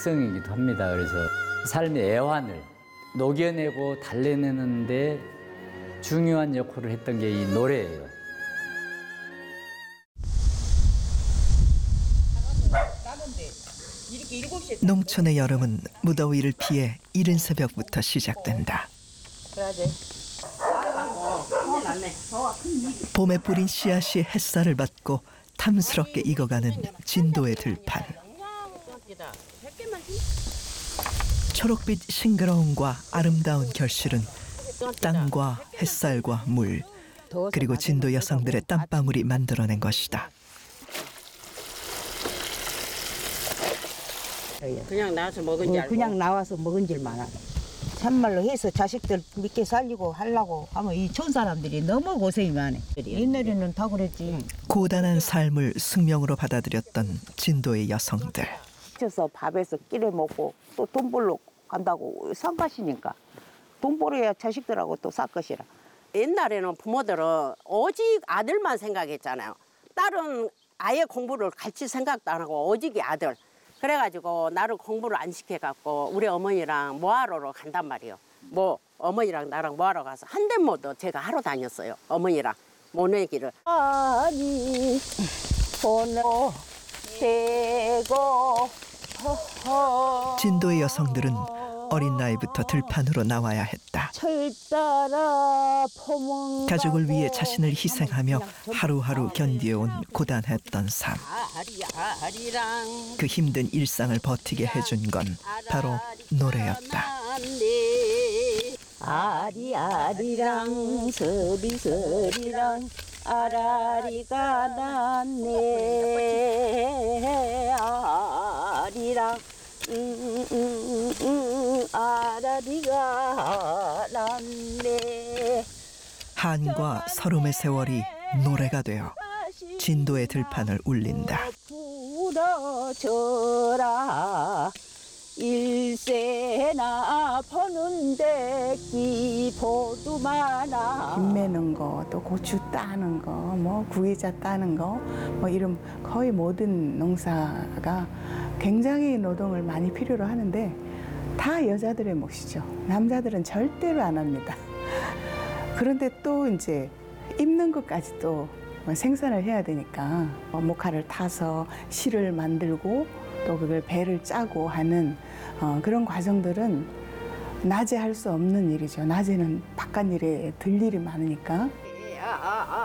특성이기도 합니다. 그래서 삶의 애환을 녹여내고 달래내는데 중요한 역할을 했던 게 이 노래예요. 농촌의 여름은 무더위를 피해 이른 새벽부터 시작된다. 봄에 뿌린 씨앗이 햇살을 받고 탐스럽게 익어가는 진도의 들판. 초록빛 싱그러움과 아름다운 결실은 땅과 햇살과 물, 그리고 진도 여성들의 땀방울이 만들어낸 것이다. 그냥 나와서 먹은 줄 알고. 그냥 나와서 먹은 줄만 알아. 참말로 해서 자식들 믿게 살리고 하려고 하면 이 촌 사람들이 너무 고생이 많아. 옛날에는 다 그랬지. 고단한 삶을 숙명으로 받아들였던 진도의 여성들. 미쳐서 밥에서 끼래 먹고 또 돈 벌러 간다고 산 것이니까 돈 벌어야 자식들하고 또 살 것이라. 옛날에는 부모들은 오직 아들만 생각했잖아요. 딸은 아예 공부를 가르칠 생각도 안 하고 오직이 아들. 그래가지고 나를 공부를 안 시켜갖고 우리 어머니랑 뭐하러 간단 말이에요. 어머니랑 나랑 뭐하러 가서 한 대 모두 제가 하러 다녔어요. 어머니랑 모내기를. 아니 보내고 대고 진도의 여성들은 어린 나이부터 들판으로 나와야 했다. 철따라 포문 가족을 위해 자신을 희생하며 하루하루 견뎌온 고단했던 삶. 그 힘든 일상을 버티게 해준 건 바로 노래였다. 아리아리랑 서리서리랑 아라리가 났네. 아리랑 아라리가 났네. 한과 서름의 세월이 노래가 되어 진도의 들판을 울린다. 불어줘라 일세나 보는데 기포도 많아. 김 매는 거, 또 고추 따는 거, 뭐 구기자 따는 거, 뭐 이런 거의 모든 농사가 굉장히 노동을 많이 필요로 하는데 다 여자들의 몫이죠. 남자들은 절대로 안 합니다. 그런데 또 이제 입는 것까지 또 생산을 해야 되니까 목화를 타서 실을 만들고 또 그걸 배를 짜고 하는 그런 과정들은 낮에 할 수 없는 일이죠. 낮에는 바깥일에 들 일이 많으니까.